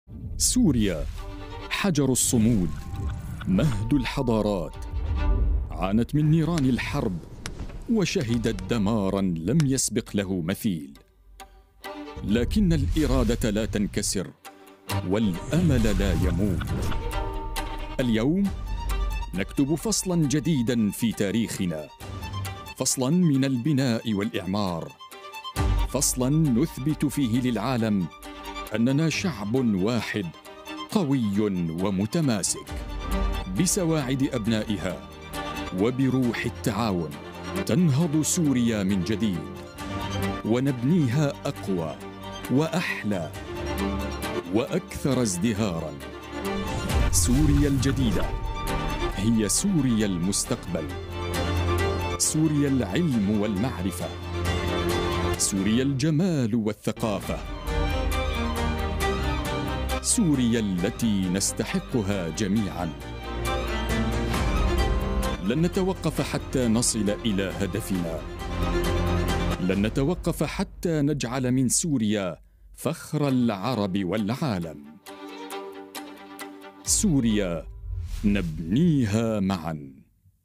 سوريا حجر الصمود، مهد الحضارات، عانت من نيران الحرب وشهدت دماراً لم يسبق له مثيل، لكن الإرادة لا تنكسر والأمل لا يموت. اليوم نكتب فصلاً جديداً في تاريخنا، فصلاً من البناء والإعمار، فصلاً نثبت فيه للعالم أننا شعب واحد قوي ومتماسك. بسواعد أبنائها وبروح التعاون تنهض سوريا من جديد، ونبنيها أقوى وأحلى وأكثر ازدهاراً. سوريا الجديدة هي سوريا المستقبل، سوريا العلم والمعرفة، سوريا الجمال والثقافة، سوريا التي نستحقها جميعاً. لن نتوقف حتى نصل إلى هدفنا، لن نتوقف حتى نجعل من سوريا فخر العرب والعالم. سوريا نبنيها معاً.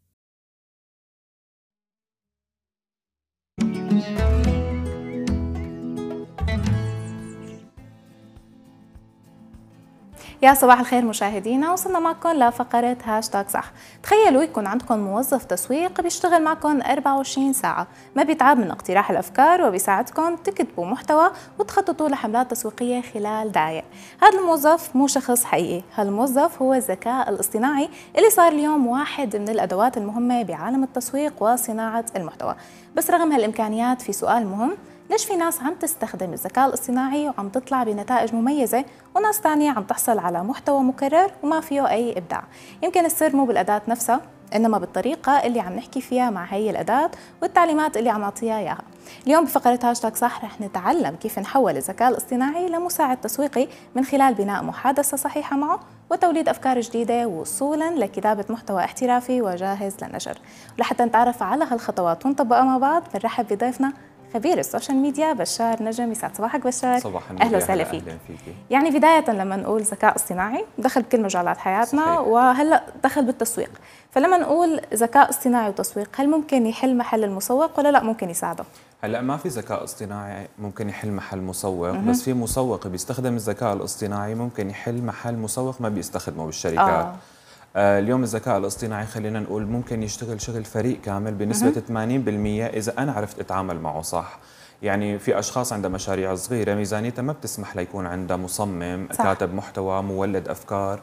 يا صباح الخير مشاهدينا، وصلنا معكم لفقرة هاشتاج صح. تخيلوا يكون عندكم موظف تسويق بيشتغل معكم 24 ساعة، ما بيتعب من اقتراح الأفكار وبيساعدكم تكتبوا محتوى وتخططوا لحملات تسويقية خلال دقائق. هذا الموظف مو شخص حقيقي، هذا الموظف هو الذكاء الاصطناعي اللي صار اليوم واحد من الأدوات المهمة بعالم التسويق وصناعة المحتوى. بس رغم هالإمكانيات في سؤال مهم: ليش في ناس عم تستخدم الذكاء الاصطناعي وعم تطلع بنتائج مميزة، وناس تانية عم تحصل على محتوى مكرر وما فيه أي إبداع؟ يمكن السر مو بالأداة نفسها، إنما بالطريقة اللي عم نحكي فيها مع هي الأداة والتعليمات اللي عم نعطيها إياها. اليوم بفقرة هاشتاج صح رح نتعلم كيف نحول الذكاء الاصطناعي لمساعد تسويقي من خلال بناء محادثة صحيحة معه وتوليد أفكار جديدة وصولاً لكتابة محتوى احترافي وجاهز للنشر. ولحتى نتعرف على هالخطوات ونطبقها مع بعض بنرحب بضيفنا خبير السوشيال ميديا بشار نجم. يسعد صباحك بشار. صباح النور. اهلا وسهلا فيك. يعني بدايه لما نقول ذكاء اصطناعي دخل بكل مجالات حياتنا، صحيح. وهلا دخل بالتسويق، فلما نقول ذكاء اصطناعي وتسويق، هل ممكن يحل محل المسوق ولا لا ممكن يساعده؟ هلا ما في ذكاء اصطناعي ممكن يحل محل مسوق، بس في مسوق بيستخدم الذكاء الاصطناعي ممكن يحل محل مسوق ما بيستخدمه بالشركات. اليوم الذكاء الاصطناعي خلينا نقول ممكن يشتغل شغل فريق كامل بنسبة 80% إذا أنا عرفت أتعامل معه صح. يعني في أشخاص عندها مشاريع صغيرة ميزانيتها ما بتسمح ليكون عندها مصمم، صح. كاتب محتوى، مولد أفكار،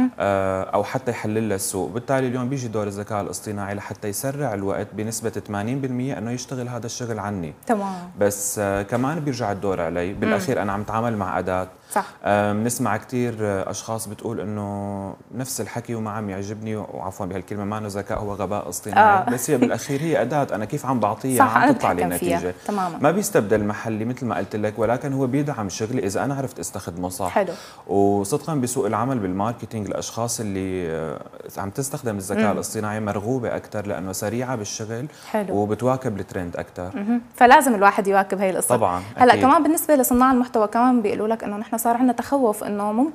أو حتى يحلل لها السوق. بالتالي اليوم بيجي دور الذكاء الاصطناعي لحتى يسرع الوقت بنسبة 80% أنه يشتغل هذا الشغل عني. تمام. بس كمان بيرجع الدور علي، بالأخير أنا عم تعامل مع أداة، صح. بنسمع كثير أشخاص بتقول إنه نفس الحكي وما عم يعجبني، وعفوا بهالكلمة ما إنه ذكاء هو غباء اصطناعي، بس هي بالأخير هي أداة، أنا كيف عم بعطيها عم تطلع لي نتيجة. تماما. ما بيستبدل محلي مثل ما قلت لك، ولكن هو بيدعم شغلي إذا أنا عرفت استخدمه صح. حلو. وصدقا بسوق العمل بالماركتينج الأشخاص اللي عم تستخدم الذكاء الاصطناعي مرغوبة أكثر لأنه سريعة بالشغل. حلو. وبتواكب الترند أكثر. فلازم الواحد يواكب هي القصة. طبعا. هلا كمان بالنسبة لصناع المحتوى كمان بيقولوا لك إنه نحن صار عندنا تخوف إنه ممكن